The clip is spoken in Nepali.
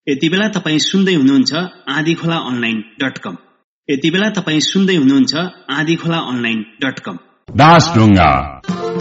यति बेला तपाईं सुन्दै हुनुहुन्छ आँधीखोलाonline.com। यति बेला तपाईं सुन्दै हुनुहुन्छ आँधीखोलाonline.com। दासढुङ्गा